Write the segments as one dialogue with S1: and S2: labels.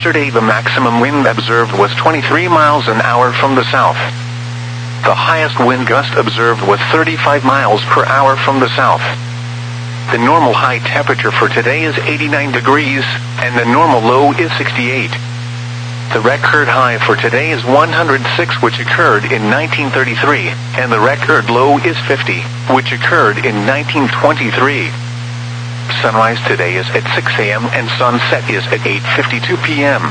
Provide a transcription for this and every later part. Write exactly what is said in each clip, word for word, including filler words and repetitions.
S1: Yesterday, the maximum wind observed was twenty-three miles an hour from the south. The highest wind gust observed was thirty-five miles per hour from the south. The normal high temperature for today is eighty-nine degrees, and the normal low is sixty-eight. The record high for today is one hundred six, which occurred in nineteen thirty-three, and the record low is fifty, which occurred in nineteen twenty-three. Sunrise today is at six a.m. and sunset is at eight fifty-two p.m.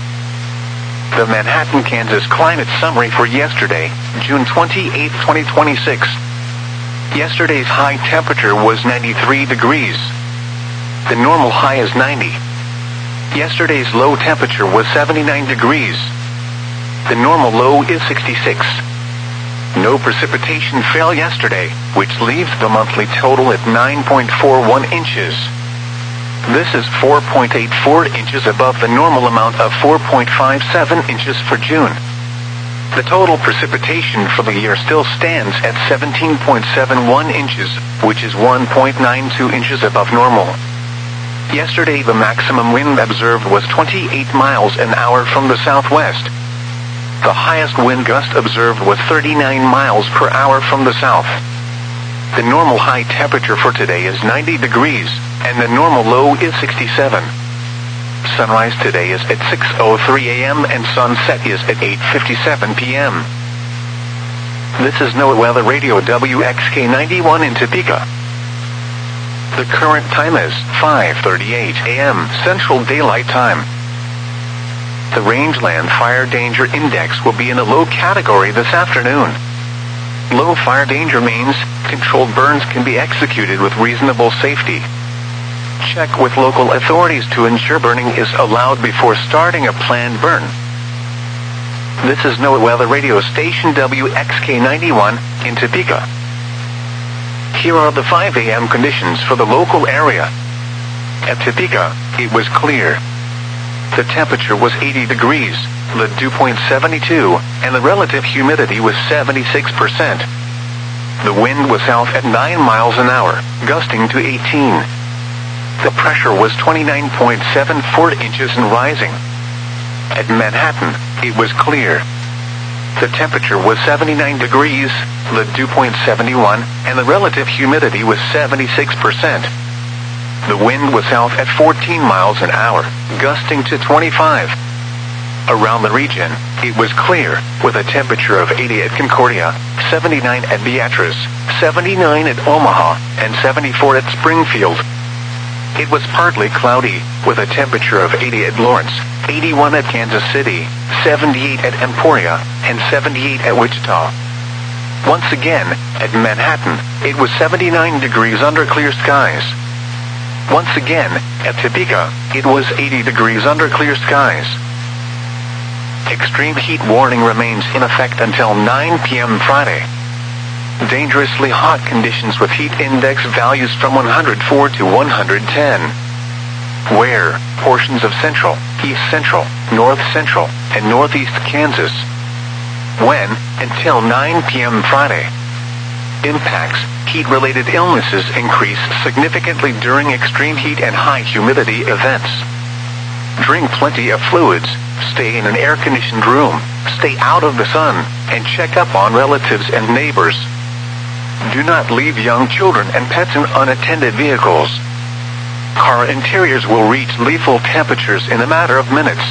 S1: The Manhattan, Kansas climate summary for yesterday, June twenty-eighth, twenty twenty-six. Yesterday's high temperature was ninety-three degrees. The normal high is ninety. Yesterday's low temperature was seventy-nine degrees. The normal low is sixty-six. No precipitation fell yesterday, which leaves the monthly total at nine point four one inches. This is four point eight four inches above the normal amount of four point five seven inches for June. The total precipitation for the year still stands at seventeen point seven one inches, which is one point nine two inches above normal. Yesterday, the maximum wind observed was twenty-eight miles an hour from the southwest. The highest wind gust observed was thirty-nine miles per hour from the south. The normal high temperature for today is ninety degrees, and the normal low is sixty-seven. Sunrise today is at six oh three a.m. and sunset is at eight fifty-seven p.m. This is NOAA Weather Radio W X K ninety-one in Topeka. The current time is five thirty-eight a.m. Central Daylight Time. The Rangeland Fire Danger Index will be in a low category this afternoon. Low fire danger means controlled burns can be executed with reasonable safety. Check with local authorities to ensure burning is allowed before starting a planned burn. This is NOAA Weather Radio Station W X K ninety-one in Topeka. Here are the five a.m. conditions for the local area. At Topeka, it was clear. The temperature was eighty degrees, the dew point seventy-two, and the relative humidity was seventy-six percent. The wind was south at nine miles an hour, gusting to eighteen. The pressure was twenty-nine point seven four inches and rising. At Manhattan, it was clear. The temperature was seventy-nine degrees, the dew point seventy-one, and the relative humidity was seventy-six percent. The wind was south at fourteen miles an hour, gusting to twenty-five. Around the region, it was clear, with a temperature of eighty at Concordia, seventy-nine at Beatrice, seventy-nine at Omaha, and seventy-four at Springfield. It was partly cloudy, with a temperature of eighty at Lawrence, eighty-one at Kansas City, seventy-eight at Emporia, and seventy-eight at Wichita. Once again, at Manhattan, it was seventy-nine degrees under clear skies. Once again, at Topeka, it was eighty degrees under clear skies. Extreme heat warning remains in effect until nine p.m. Friday. Dangerously hot conditions with heat index values from one hundred four to one hundred ten. Where? Portions of central, east central, north central, and northeast Kansas. When? Until nine p.m. Friday. Impacts. Heat-related illnesses increase significantly during extreme heat and high humidity events. Drink plenty of fluids, stay in an air-conditioned room, stay out of the sun, and check up on relatives and neighbors. Do not leave young children and pets in unattended vehicles. Car interiors will reach lethal temperatures in a matter of minutes.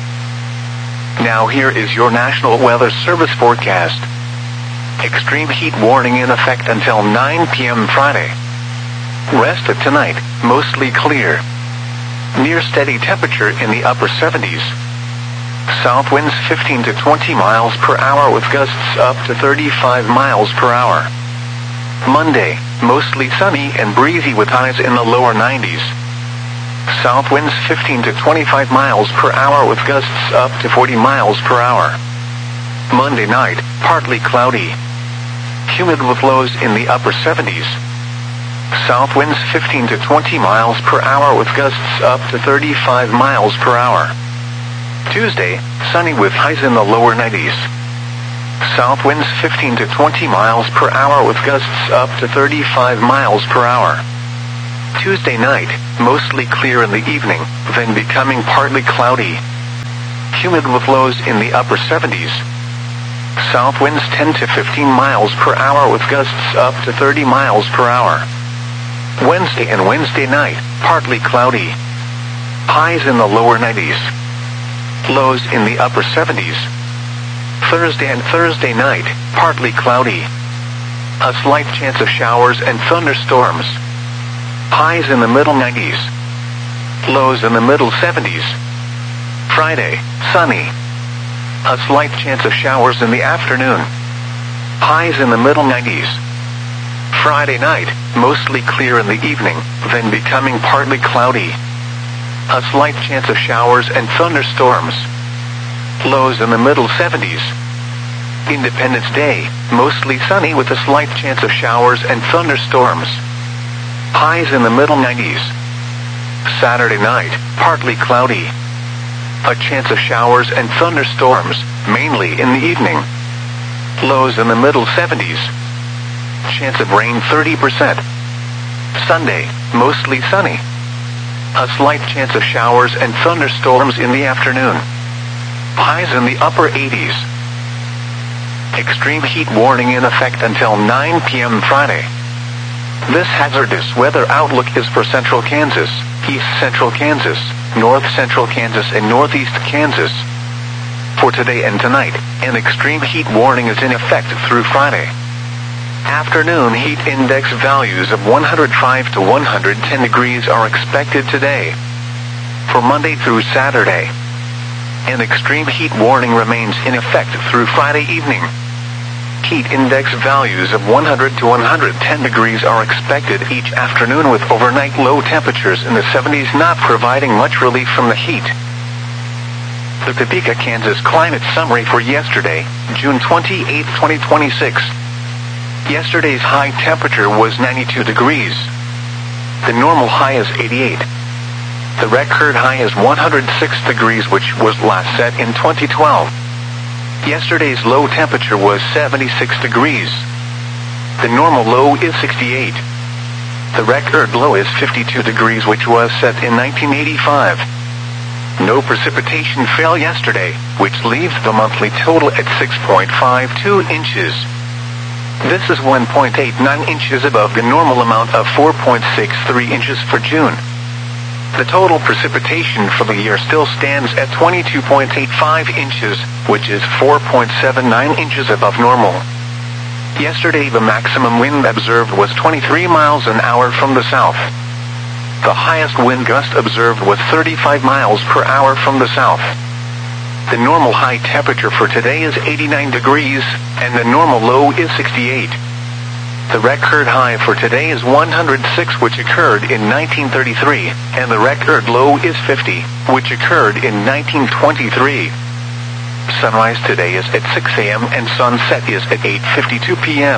S1: Now here is your National Weather Service forecast. Extreme heat warning in effect until nine p.m. Friday. Rest of tonight, mostly clear. Near steady temperature in the upper seventies. South winds fifteen to twenty miles per hour with gusts up to thirty-five miles per hour. Monday, mostly sunny and breezy with highs in the lower nineties. South winds fifteen to twenty-five miles per hour with gusts up to forty miles per hour. Monday night, partly cloudy. Humid with lows in the upper seventies. South winds fifteen to twenty miles per hour with gusts up to thirty-five miles per hour. Tuesday, sunny with highs in the lower nineties. South winds fifteen to twenty miles per hour with gusts up to thirty-five miles per hour. Tuesday night, mostly clear in the evening, then becoming partly cloudy. humid with lows in the upper seventies. South winds ten to fifteen miles per hour with gusts up to thirty miles per hour. Wednesday and Wednesday night, partly cloudy. Highs in the lower nineties. Lows in the upper seventies. Thursday and Thursday night, partly cloudy. A slight chance of showers and thunderstorms. Highs in the middle nineties. Lows in the middle seventies. Friday, sunny. A slight chance of showers in the afternoon. Highs in the middle nineties. Friday night, mostly clear in the evening, then becoming partly cloudy. A slight chance of showers and thunderstorms. Lows in the middle seventies. Independence Day, mostly sunny with a slight chance of showers and thunderstorms. Highs in the middle nineties. Saturday night, partly cloudy. A chance of showers and thunderstorms, mainly in the evening. Lows in the middle seventies. Chance of rain thirty percent. Sunday, mostly sunny. A slight chance of showers and thunderstorms in the afternoon. Highs in the upper eighties. Extreme heat warning in effect until nine p.m. Friday. This hazardous weather outlook is for central Kansas, east central Kansas, north central Kansas and northeast Kansas. For today and tonight, an extreme heat warning is in effect through Friday. Afternoon heat index values of one hundred five to one hundred ten degrees are expected today. For Monday through Saturday, an extreme heat warning remains in effect through Friday evening. Heat index values of one hundred to one hundred ten degrees are expected each afternoon with overnight low temperatures in the seventies not providing much relief from the heat. The Topeka, Kansas climate summary for yesterday, June twenty-eighth, twenty twenty-six. Yesterday's high temperature was ninety-two degrees. The normal high is eighty-eight. The record high is one hundred six degrees, which was last set in twenty twelve. Yesterday's low temperature was seventy-six degrees. The normal low is sixty-eight. The record low is fifty-two degrees, which was set in nineteen eighty-five. No precipitation fell yesterday, which leaves the monthly total at six point five two inches. This is one point eight nine inches above the normal amount of four point six three inches for June. The total precipitation for the year still stands at twenty-two point eight five inches, which is four point seven nine inches above normal. Yesterday the maximum wind observed was twenty-three miles an hour from the south. The highest wind gust observed was thirty-five miles per hour from the south. The normal high temperature for today is eighty-nine degrees, and the normal low is sixty-eight. The record high for today is one hundred six, which occurred in nineteen thirty-three, and the record low is fifty, which occurred in nineteen twenty-three. Sunrise today is at six a.m. and sunset is at eight fifty-two p.m.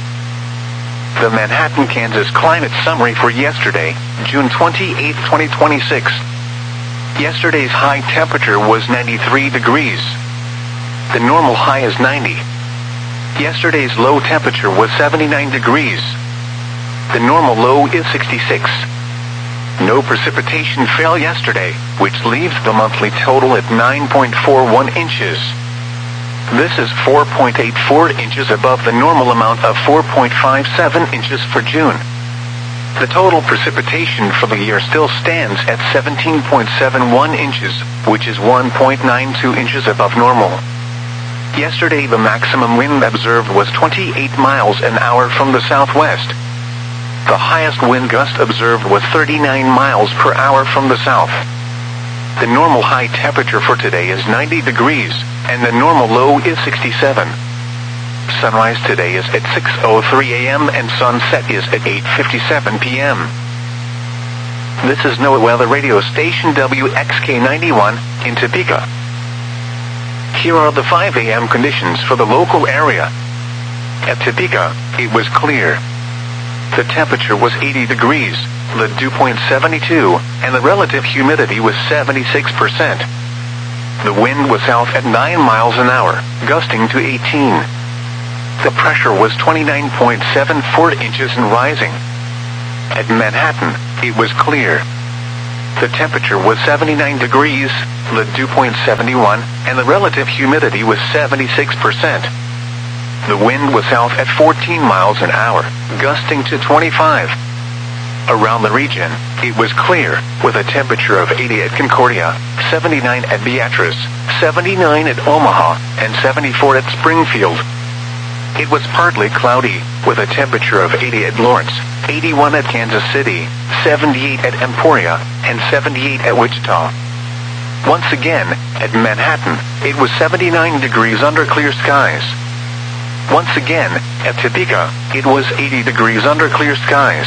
S1: The Manhattan, Kansas climate summary for yesterday, June twenty-eighth, twenty twenty-six. Yesterday's high temperature was ninety-three degrees. The normal high is ninety. Yesterday's low temperature was seventy-nine degrees. The normal low is sixty-six. No precipitation fell yesterday, which leaves the monthly total at nine point four one inches. This is four point eight four inches above the normal amount of four point five seven inches for June. The total precipitation for the year still stands at seventeen point seven one inches, which is one point nine two inches above normal. Yesterday the maximum wind observed was twenty-eight miles an hour from the southwest. The highest wind gust observed was thirty-nine miles per hour from the south. The normal high temperature for today is ninety degrees, and the normal low is sixty-seven. Sunrise today is at six oh three a.m. and sunset is at eight fifty-seven p.m. This is NOAA Weather Radio Station W X K ninety-one in Topeka. Here are the five a.m. conditions for the local area. At Topeka, it was clear. The temperature was eighty degrees, the dew point seventy-two, and the relative humidity was seventy-six percent. The wind was south at nine miles an hour, gusting to eighteen. The pressure was twenty-nine point seven four inches and rising. At Manhattan, it was clear. the temperature was seventy-nine degrees, the dew point seventy-one, and the relative humidity was seventy-six percent. The wind was south at fourteen miles an hour, gusting to twenty-five. Around the region, it was clear, with a temperature of eighty at Concordia, seventy-nine at Beatrice, seventy-nine at Omaha, and seventy-four at Springfield. It was partly cloudy, with a temperature of eighty at Lawrence, eighty-one at Kansas City, seventy-eight at Emporia, and seventy-eight at Wichita. Once again, at Manhattan, it was seventy-nine degrees under clear skies. Once again, at Topeka, it was eighty degrees under clear skies.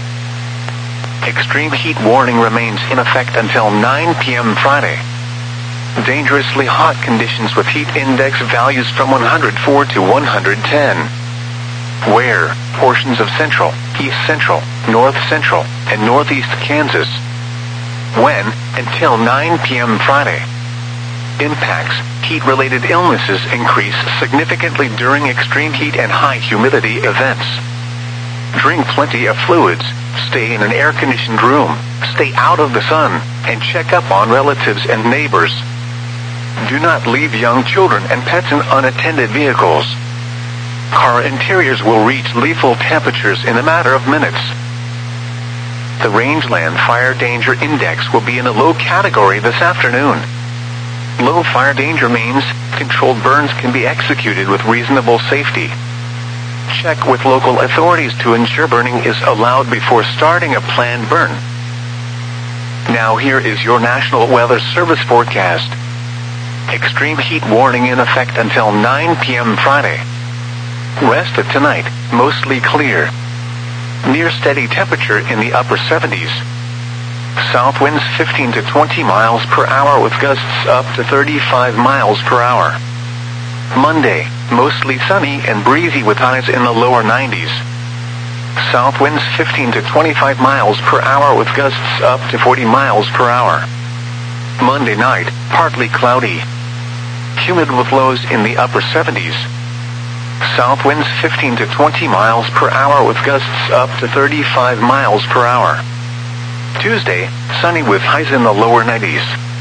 S1: Extreme heat warning remains in effect until nine p.m. Friday. Dangerously hot conditions with heat index values from one hundred four to one hundred ten. Where? Portions of central, east central, north central, and northeast Kansas. When? Until nine p.m. Friday. Impacts. Heat-related illnesses increase significantly during extreme heat and high humidity events. Drink plenty of fluids, stay in an air-conditioned room, stay out of the sun, and check up on relatives and neighbors. Do not leave young children and pets in unattended vehicles. Car interiors will reach lethal temperatures in a matter of minutes. The Rangeland Fire Danger Index will be in a low category this afternoon. Low fire danger means controlled burns can be executed with reasonable safety. Check with local authorities to ensure burning is allowed before starting a planned burn. Now here is your National Weather Service forecast. Extreme heat warning in effect until nine p.m. Friday. Rest of tonight, mostly clear. Near steady temperature in the upper seventies. South winds fifteen to twenty miles per hour with gusts up to thirty-five miles per hour. Monday, mostly sunny and breezy with highs in the lower nineties. South winds fifteen to twenty-five miles per hour with gusts up to forty miles per hour. Monday night, partly cloudy. Humid with lows in the upper seventies. South winds fifteen to twenty miles per hour with gusts up to thirty-five miles per hour. Tuesday, sunny with highs in the lower nineties.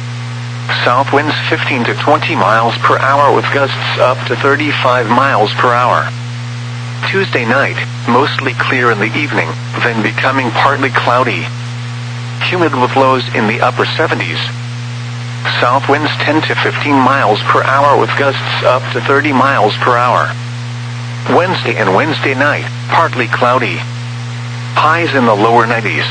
S1: South winds fifteen to twenty miles per hour with gusts up to thirty-five miles per hour. Tuesday night, mostly clear in the evening, then becoming partly cloudy. Humid with lows in the upper seventies. South winds ten to fifteen miles per hour with gusts up to thirty miles per hour. Wednesday and Wednesday night, partly cloudy. Highs in the lower nineties.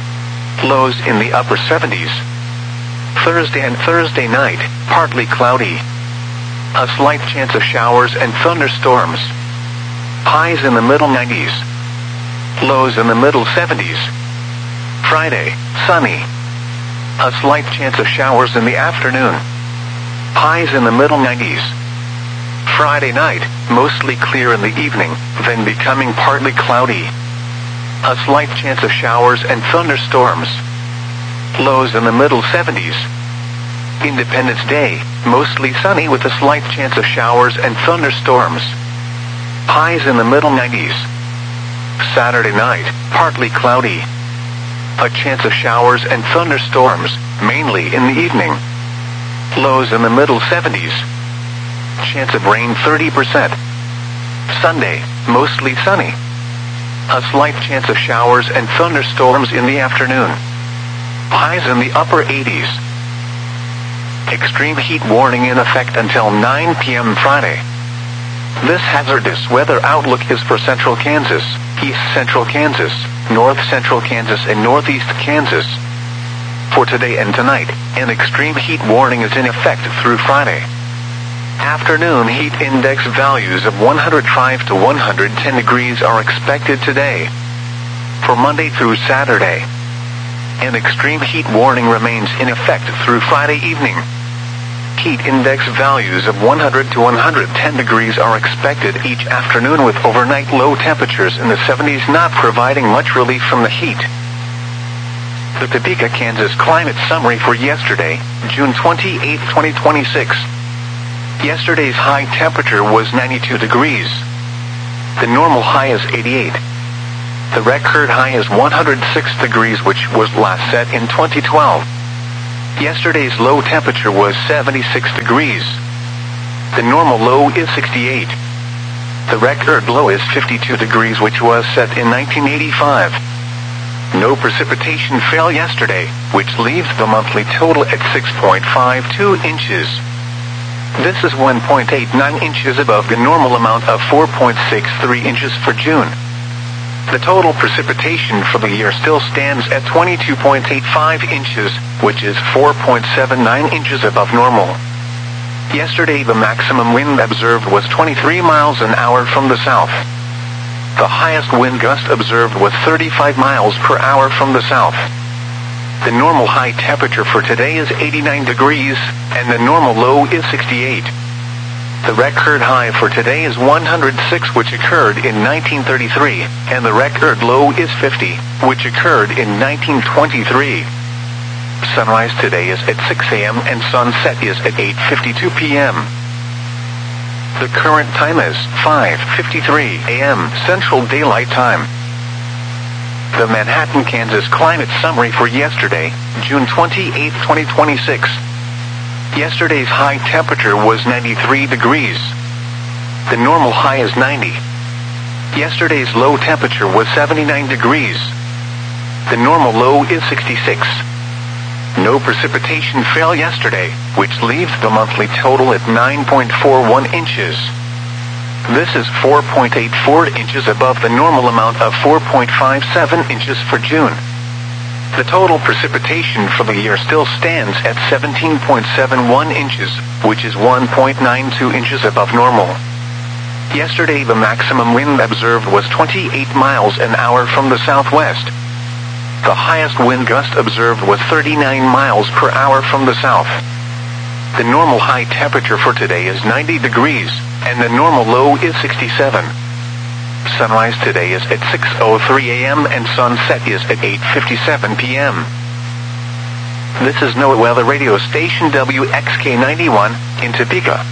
S1: Lows in the upper seventies. Thursday and Thursday night, partly cloudy. A slight chance of showers and thunderstorms. Highs in the middle nineties. Lows in the middle seventies. Friday, sunny. A slight chance of showers in the afternoon. Highs in the middle nineties. Friday night, mostly clear in the evening, then becoming partly cloudy. A slight chance of showers and thunderstorms. Lows in the middle seventies. Independence Day, mostly sunny with a slight chance of showers and thunderstorms. Highs in the middle nineties. Saturday night, partly cloudy. A chance of showers and thunderstorms, mainly in the evening. Lows in the middle seventies. Chance of rain thirty percent. Sunday, mostly sunny. A slight chance of showers and thunderstorms in the afternoon. Highs in the upper eighties. Extreme heat warning in effect until nine p.m. Friday. This hazardous weather outlook is for central Kansas, east central Kansas, north central Kansas, and northeast Kansas. For today and tonight, an extreme heat warning is in effect through Friday. Afternoon heat index values of one hundred five to one hundred ten degrees are expected today. For Monday through Saturday, an extreme heat warning remains in effect through Friday evening. Heat index values of one hundred to one hundred ten degrees are expected each afternoon with overnight low temperatures in the seventies not providing much relief from the heat. The Topeka, Kansas climate summary for yesterday, June twenty-eighth, twenty twenty-six. Yesterday's high temperature was ninety-two degrees. The normal high is eighty-eight. The record high is one hundred six degrees, which was last set in twenty twelve. Yesterday's low temperature was seventy-six degrees. The normal low is sixty-eight. The record low is fifty-two degrees, which was set in nineteen eighty-five. No precipitation fell yesterday, which leaves the monthly total at six point five two inches. This is one point eight nine inches above the normal amount of four point six three inches for June. The total precipitation for the year still stands at twenty-two point eight five inches, which is four point seven nine inches above normal. Yesterday the maximum wind observed was twenty-three miles an hour from the south. The highest wind gust observed was thirty-five miles per hour from the south. The normal high temperature for today is eighty-nine degrees, and the normal low is sixty-eight. The record high for today is one hundred six, which occurred in nineteen thirty-three, and the record low is fifty, which occurred in nineteen twenty-three. Sunrise today is at six a.m. and sunset is at eight fifty-two p.m. The current time is five fifty-three a.m. Central Daylight Time. The Manhattan, Kansas climate summary for yesterday, June twenty-eighth, twenty twenty-six. Yesterday's high temperature was ninety-three degrees. The normal high is ninety. Yesterday's low temperature was seventy-nine degrees. The normal low is sixty-six. No precipitation fell yesterday, which leaves the monthly total at nine point four one inches. This is four point eight four inches above the normal amount of four point five seven inches for June. The total precipitation for the year still stands at seventeen point seven one inches, which is one point nine two inches above normal. Yesterday the maximum wind observed was twenty-eight miles an hour from the southwest. The highest wind gust observed was thirty-nine miles per hour from the south. The normal high temperature for today is ninety degrees, and the normal low is sixty-seven. Sunrise today is at six oh three a.m. and sunset is at eight fifty-seven p.m. This is NOAA Weather Radio Station W X K ninety-one in Topeka.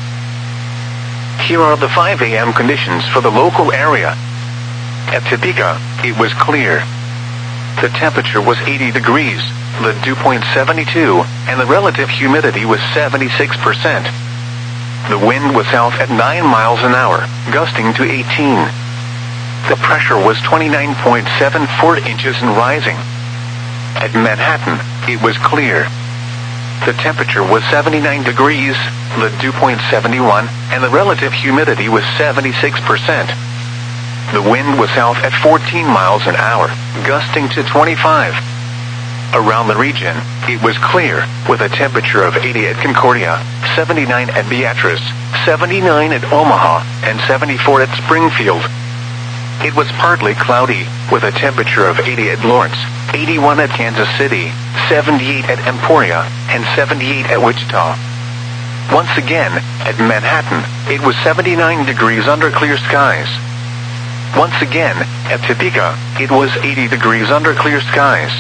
S1: Here are the five a.m. conditions for the local area. At Topeka, it was clear. The temperature was eighty degrees, the dew point seventy-two, and the relative humidity was seventy-six percent. The wind was south at nine miles an hour, gusting to eighteen. The pressure was twenty-nine point seven four inches and rising. At Manhattan, it was clear. The temperature was seventy-nine degrees, the dew point seventy-one, and the relative humidity was seventy-six percent. The wind was south at fourteen miles an hour, gusting to twenty-five. Around the region, it was clear, with a temperature of eighty at Concordia, seventy-nine at Beatrice, seventy-nine at Omaha, and seventy-four at Springfield. It was partly cloudy, with a temperature of eighty at Lawrence, eighty-one at Kansas City, seventy-eight at Emporia, and seventy-eight at Wichita. Once again, at Manhattan, it was seventy-nine degrees under clear skies. Once again, at Topeka, it was eighty degrees under clear skies.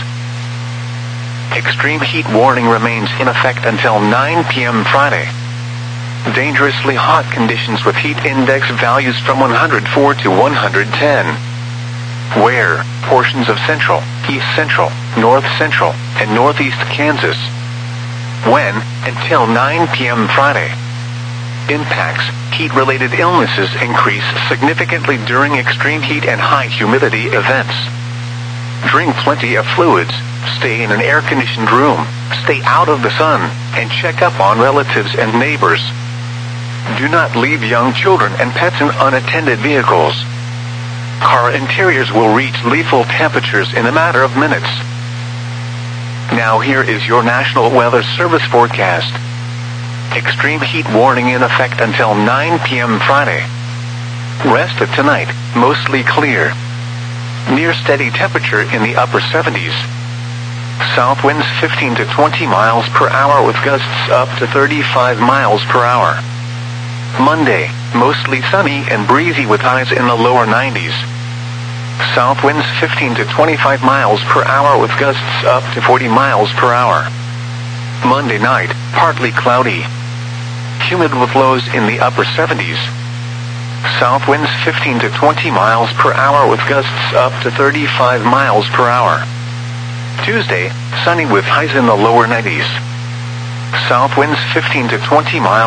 S1: Extreme heat warning remains in effect until nine p.m. Friday. Dangerously hot conditions with heat index values from one hundred four to one hundred ten. Where, portions of central, east central, north central, and northeast Kansas. When, until nine p.m. Friday. Impacts, heat-related illnesses increase significantly during extreme heat and high humidity events. Drink plenty of fluids, stay in an air-conditioned room, stay out of the sun, and check up on relatives and neighbors. Do not leave young children and pets in unattended vehicles. Car interiors will reach lethal temperatures in a matter of minutes. Now here is your National Weather Service forecast. Extreme heat warning in effect until nine p.m. Friday. Rest of tonight, mostly clear. Near steady temperature in the upper seventies. South winds fifteen to twenty miles per hour with gusts up to thirty-five miles per hour. Monday, mostly sunny and breezy with highs in the lower nineties. South winds fifteen to twenty-five miles per hour with gusts up to forty miles per hour. Monday night, partly cloudy. Humid with lows in the upper seventies. South winds fifteen to twenty miles per hour with gusts up to thirty-five miles per hour. Tuesday, sunny with highs in the lower nineties. South winds fifteen to twenty miles